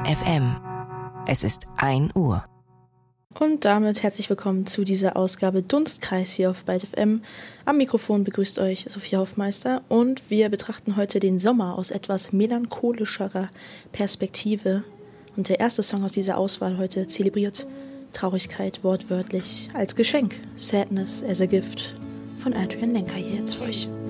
FM. Es ist 1 Uhr. Und damit herzlich willkommen zu dieser Ausgabe Dunstkreis hier auf Byte FM. Am Mikrofon begrüßt euch Sophia Hoffmeister und wir betrachten heute den Sommer aus etwas melancholischerer Perspektive. Und der erste Song aus dieser Auswahl heute zelebriert Traurigkeit wortwörtlich als Geschenk. Sadness as a Gift von Adrian Lenker hier jetzt für euch.